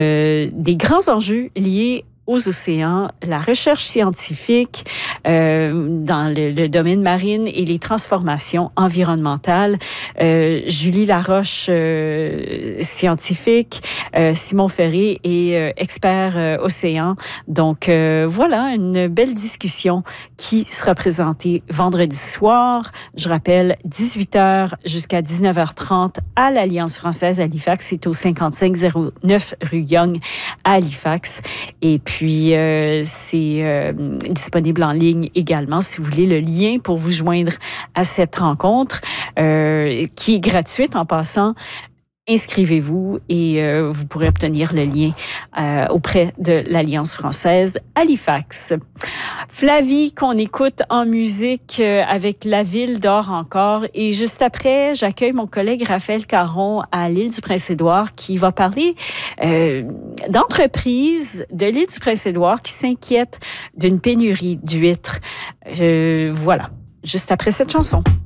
des grands enjeux liés aux océans, la recherche scientifique dans le domaine marine et les transformations environnementales. Julie Laroche, scientifique, Simon Ferré est expert océan. Donc voilà, une belle discussion qui sera présentée vendredi soir. Je rappelle, 18h jusqu'à 19h30 à l'Alliance française à Halifax. C'est au 5509 rue Young à Halifax. Et puis, c'est disponible en ligne également si vous voulez le lien pour vous joindre à cette rencontre qui est gratuite en passant. Inscrivez-vous et vous pourrez obtenir le lien auprès de l'Alliance française Halifax. Flavie, qu'on écoute en musique avec La Ville dort encore. Et juste après, j'accueille mon collègue Raphaël Caron à l'île du Prince-Édouard qui va parler d'entreprises de l'île du Prince-Édouard qui s'inquiètent d'une pénurie d'huîtres. Voilà, juste après cette chanson.